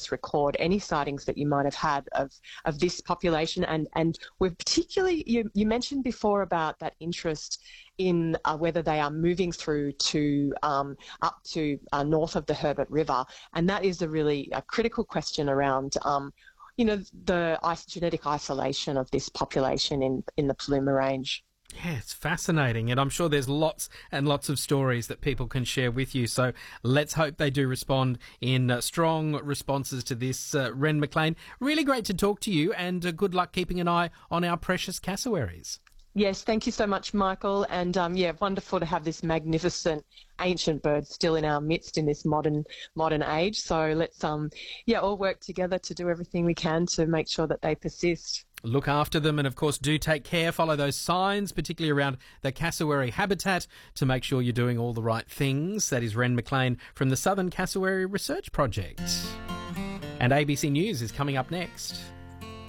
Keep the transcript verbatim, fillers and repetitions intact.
just record any sightings that you might have had of, of this population. And, and we're particularly, you, you mentioned before about that interest in uh, whether they are moving through to um, up to uh, north of the Herbert River. And that is a really a critical question around um, you know, the is- genetic isolation of this population in, in the Paluma Range. Yeah, it's fascinating, and I'm sure there's lots and lots of stories that people can share with you. So let's hope they do respond in uh, strong responses to this. Uh, Ren McLean, really great to talk to you, and uh, good luck keeping an eye on our precious cassowaries. Yes, thank you so much, Michael. And um, yeah, wonderful to have this magnificent ancient bird still in our midst in this modern modern age. So let's um yeah all work together to do everything we can to make sure that they persist. Look after them, and of course do take care. Follow those signs, particularly around the cassowary habitat, to make sure you're doing all the right things. That is Ren McLean from the Southern Cassowary Research Project. And A B C News is coming up next.